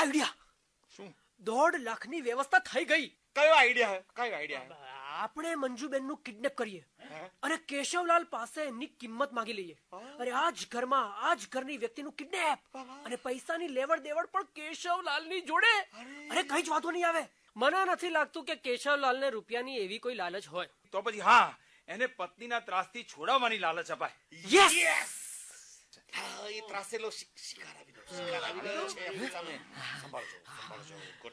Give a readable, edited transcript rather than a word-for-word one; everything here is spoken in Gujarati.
આઈડિયા. શું? 1.5 લાખની વ્યવસ્થા થઈ ગઈ. કયો આઈડિયા? આપણે મંજુબેન નું કિડનેપ કરીએ અને કેશવલાલ પાસે એમની કિંમત માંગી લઈએ. અરે આ જ ઘરની વ્યક્તિનું કિડનેપ અને પૈસાની લેવડ દેવડ પણ કેશવલાલની જોડે. અરે કઈ જ વાતો નહીં આવે. મને નથી લાગતું કે કેશવલાલને રૂપિયાની એવી કોઈ લાલચ હોય. તો પછી હા, એને પત્નીના ત્રાસથી છોડાવવાની લાલચ અપાય. યસ. એ ત્રાસેલો શિકાર આવી ગયો છે. સંભાળજો.